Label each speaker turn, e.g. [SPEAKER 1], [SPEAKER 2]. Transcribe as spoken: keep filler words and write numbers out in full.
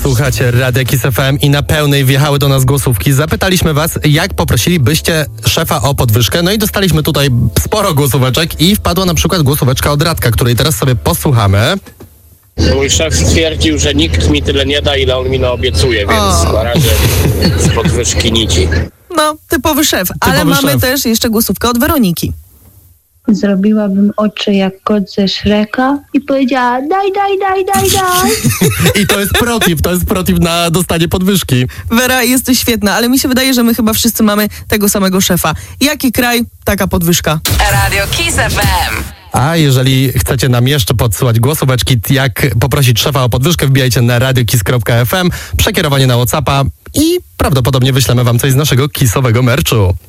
[SPEAKER 1] Słuchacie Radia Kiss F M i na pełnej wjechały do nas głosówki. Zapytaliśmy was, jak poprosilibyście szefa o podwyżkę. No i dostaliśmy tutaj sporo głosóweczek i wpadła na przykład głosóweczka od Radka, której teraz sobie posłuchamy.
[SPEAKER 2] Mój szef stwierdził, że nikt mi tyle nie da, ile on mi naobiecuje, więc
[SPEAKER 3] O.
[SPEAKER 2] na razie z podwyżki nici.
[SPEAKER 3] No, typowy szef. Ale
[SPEAKER 1] Typowy
[SPEAKER 3] mamy
[SPEAKER 1] szef.
[SPEAKER 3] też jeszcze głosówkę od Weroniki.
[SPEAKER 4] Zrobiłabym oczy jak kot ze Shreka i powiedziała daj, daj, daj, daj, daj.
[SPEAKER 1] I to jest protip, to jest protip na dostanie podwyżki.
[SPEAKER 3] Wera, jesteś świetna, ale mi się wydaje, że my chyba wszyscy mamy tego samego szefa. Jaki kraj, taka podwyżka.
[SPEAKER 5] Radio Kiss F M.
[SPEAKER 1] A jeżeli chcecie nam jeszcze podsyłać głosóweczki, jak poprosić szefa o podwyżkę, wbijajcie na radiokiss kropka f m, przekierowanie na WhatsAppa i prawdopodobnie wyślemy wam coś z naszego kissowego merchu.